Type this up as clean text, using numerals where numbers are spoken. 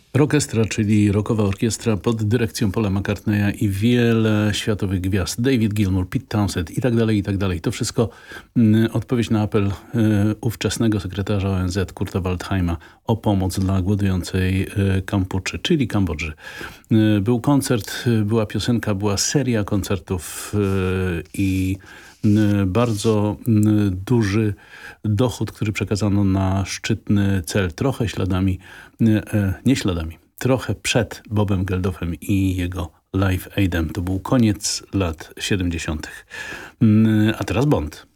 Rockestra, czyli rockowa orkiestra pod dyrekcją Paula McCartneya i wiele światowych gwiazd. David Gilmour, Pete Townshend i tak dalej, i tak dalej. To wszystko odpowiedź na apel ówczesnego sekretarza ONZ Kurta Waldheima o pomoc dla głodującej Kampuczy, czyli Kambodży. Był koncert, była piosenka, była seria koncertów i bardzo duży dochód, który przekazano na szczytny cel. Trochę śladami, nie śladami, trochę przed Bobem Geldofem i jego Live Aidem. To był koniec lat 70. A teraz Bond.